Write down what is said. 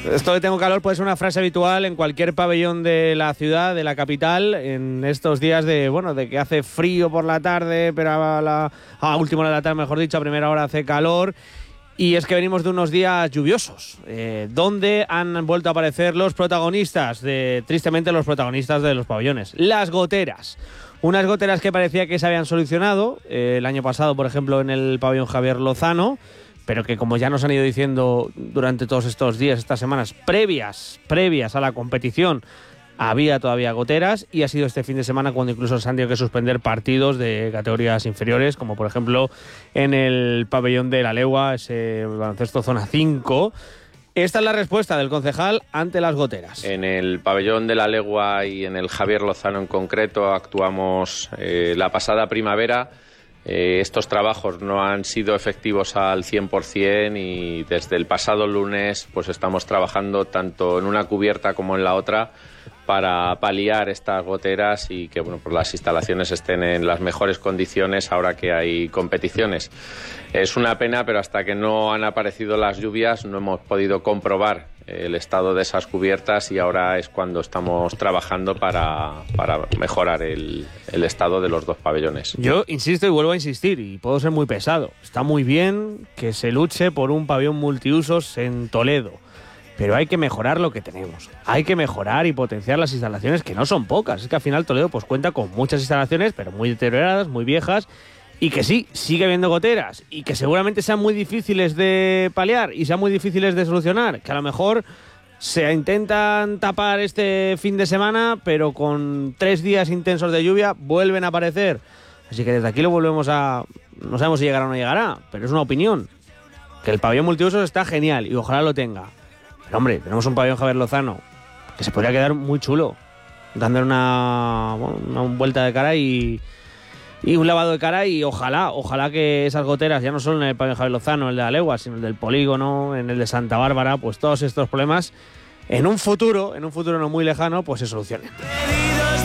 Esto de tengo calor puede ser una frase habitual en cualquier pabellón de la ciudad, de la capital, en estos días de que hace frío por la tarde, pero a última hora de la tarde, mejor dicho, a primera hora hace calor. Y es que venimos de unos días lluviosos, donde han vuelto a aparecer los protagonistas, tristemente los protagonistas de los pabellones, las goteras. Unas goteras que parecía que se habían solucionado el año pasado, por ejemplo, en el pabellón Javier Lozano, pero que, como ya nos han ido diciendo durante todos estos días, estas semanas previas a la competición, había todavía goteras, y ha sido este fin de semana cuando incluso se han tenido que suspender partidos de categorías inferiores, como por ejemplo en el pabellón de La Legua, ese baloncesto zona 5. Esta es la respuesta del concejal ante las goteras. En el pabellón de La Legua y en el Javier Lozano en concreto actuamos la pasada primavera. Estos trabajos no han sido efectivos al 100% y desde el pasado lunes pues estamos trabajando tanto en una cubierta como en la otra para paliar estas goteras y que pues las instalaciones estén en las mejores condiciones ahora que hay competiciones. Es una pena, pero hasta que no han aparecido las lluvias no hemos podido comprobar el estado de esas cubiertas y ahora es cuando estamos trabajando para mejorar el estado de los dos pabellones. Yo insisto y vuelvo a insistir, y puedo ser muy pesado. Está muy bien que se luche por un pabellón multiusos en Toledo, pero hay que mejorar lo que tenemos. Hay que mejorar y potenciar las instalaciones, que no son pocas. Es que al final Toledo pues cuenta con muchas instalaciones, pero muy deterioradas, muy viejas, y que sí, sigue habiendo goteras, y que seguramente sean muy difíciles de paliar y sean muy difíciles de solucionar, que a lo mejor se intentan tapar este fin de semana, pero con 3 días intensos de lluvia vuelven a aparecer. Así que desde aquí lo volvemos a... No sabemos si llegará o no llegará, pero es una opinión. Que el pabellón multiusos está genial y ojalá lo tenga. Pero hombre, tenemos un pabellón Javier Lozano que se podría quedar muy chulo, dándole una vuelta de cara y un lavado de cara, y ojalá que esas goteras, ya no solo en el pabellón Javier Lozano, el de La Legua, sino el del Polígono, en el de Santa Bárbara, pues todos estos problemas en un futuro no muy lejano, pues se solucionen.